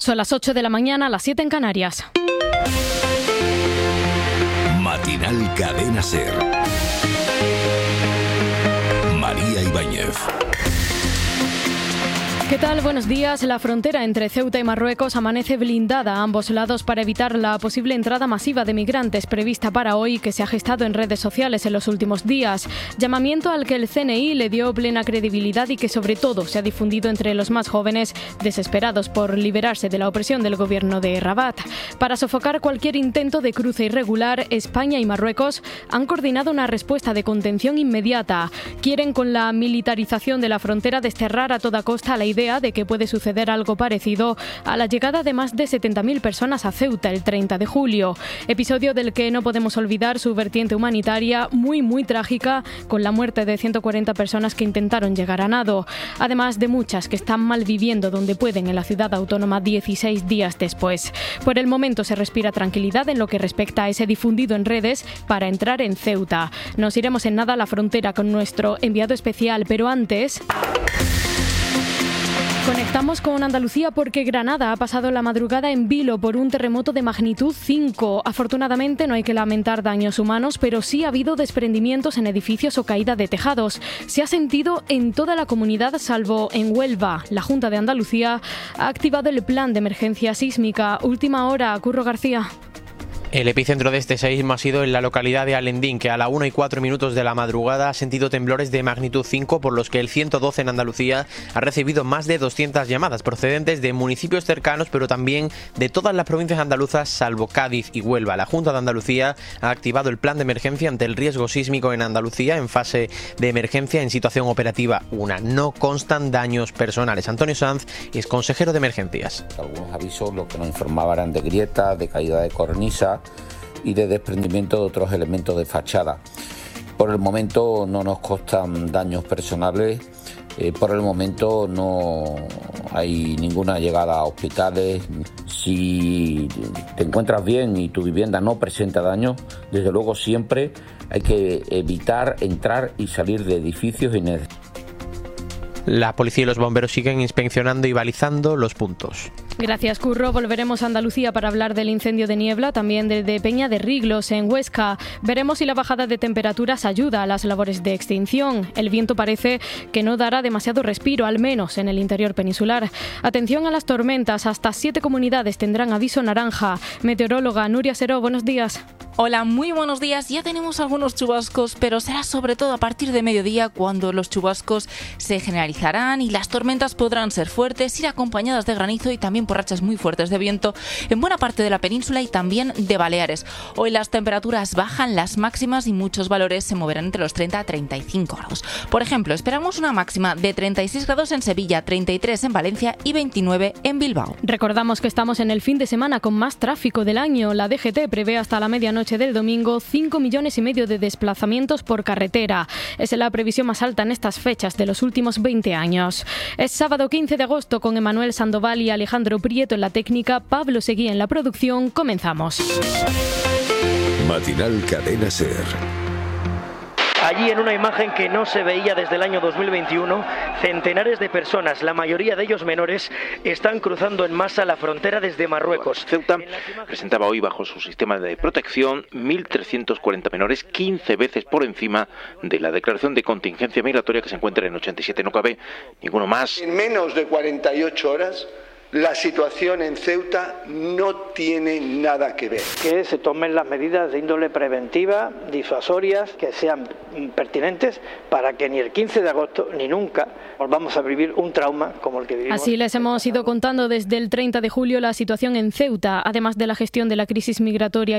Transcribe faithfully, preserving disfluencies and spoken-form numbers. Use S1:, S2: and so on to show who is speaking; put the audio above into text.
S1: Son las ocho de la mañana, las siete en Canarias.
S2: Matinal Cadena SER. María Ibáñez.
S1: ¿Qué tal? Buenos días. La frontera entre Ceuta y Marruecos amanece blindada a ambos lados para evitar la posible entrada masiva de migrantes prevista para hoy, que se ha gestado en redes sociales en los últimos días. Llamamiento al que el C N I le dio plena credibilidad y que sobre todo se ha difundido entre los más jóvenes, desesperados por liberarse de la opresión del gobierno de Rabat. Para sofocar cualquier intento de cruce irregular, España y Marruecos han coordinado una respuesta de contención inmediata. Quieren, con la militarización de la frontera, desterrar a toda costa la idea de que puede suceder algo parecido a la llegada de más de setenta mil personas a Ceuta el treinta de julio. Episodio del que no podemos olvidar su vertiente humanitaria muy muy trágica, con la muerte de ciento cuarenta personas que intentaron llegar a nado, además de muchas que están malviviendo donde pueden en la ciudad autónoma dieciséis días después. Por el momento se respira tranquilidad en lo que respecta a ese difundido en redes para entrar en Ceuta. Nos iremos en nada a la frontera con nuestro enviado especial, pero antes... Conectamos con Andalucía porque Granada ha pasado la madrugada en vilo por un terremoto de magnitud cinco. Afortunadamente no hay que lamentar daños humanos, pero sí ha habido desprendimientos en edificios o caída de tejados. Se ha sentido en toda la comunidad salvo en Huelva. La Junta de Andalucía ha activado el plan de emergencia sísmica. Última hora, Curro García.
S3: El epicentro de este seísmo ha sido en la localidad de Alendín, que a la una y cuatro minutos de la madrugada ha sentido temblores de magnitud cinco, por los que el ciento doce en Andalucía ha recibido más de doscientas llamadas procedentes de municipios cercanos, pero también de todas las provincias andaluzas, salvo Cádiz y Huelva. La Junta de Andalucía ha activado el plan de emergencia ante el riesgo sísmico en Andalucía en fase de emergencia en situación operativa uno. No constan daños personales. Antonio Sanz es consejero de emergencias.
S4: Algunos avisos lo que nos informaban eran de grietas, de caída de cornisa y de desprendimiento de otros elementos de fachada. Por el momento no nos constan daños personales, eh, por el momento no hay ninguna llegada a hospitales. Si te encuentras bien y tu vivienda no presenta daños, desde luego siempre hay que evitar entrar y salir de edificios innecesarios.
S3: La policía y los bomberos siguen inspeccionando y balizando los puntos.
S1: Gracias, Curro. Volveremos a Andalucía para hablar del incendio de niebla, también del de Peña de Riglos, en Huesca. Veremos si la bajada de temperaturas ayuda a las labores de extinción. El viento parece que no dará demasiado respiro, al menos en el interior peninsular. Atención a las tormentas. Hasta siete comunidades tendrán aviso naranja. Meteoróloga Nuria Seró, buenos días.
S5: Hola, muy buenos días. Ya tenemos algunos chubascos, pero será sobre todo a partir de mediodía cuando los chubascos se generalizarán y las tormentas podrán ser fuertes, ir acompañadas de granizo y también por rachas muy fuertes de viento en buena parte de la península y también de Baleares. Hoy las temperaturas bajan, las máximas y muchos valores se moverán entre los treinta a treinta y cinco grados. Por ejemplo, esperamos una máxima de treinta y seis grados en Sevilla, treinta y tres en Valencia y veintinueve en Bilbao.
S1: Recordamos que estamos en el fin de semana con más tráfico del año. La D G T prevé hasta la medianoche del domingo cinco millones y medio de desplazamientos por carretera. Es la previsión más alta en estas fechas de los últimos veinte años. Es sábado quince de agosto con Emanuel Sandoval y Alejandro Prieto en la técnica, Pablo Seguí en la producción. Comenzamos.
S2: Matinal Cadena SER.
S6: Allí, en una imagen que no se veía desde el año dos mil veintiuno, centenares de personas, la mayoría de ellos menores, están cruzando en masa la frontera desde Marruecos.
S7: Ceuta presentaba hoy bajo su sistema de protección mil trescientos cuarenta menores, quince veces por encima de la declaración de contingencia migratoria que se encuentra en ochenta y siete. No cabe ninguno más.
S8: En menos de cuarenta y ocho horas, la situación en Ceuta no tiene nada que ver.
S9: Que se tomen las medidas de índole preventiva, disuasorias, que sean pertinentes para que ni el quince de agosto ni nunca volvamos a vivir un trauma como el que vivimos.
S1: Así les hemos ido contando desde el treinta de julio la situación en Ceuta, además de la gestión de la crisis migratoria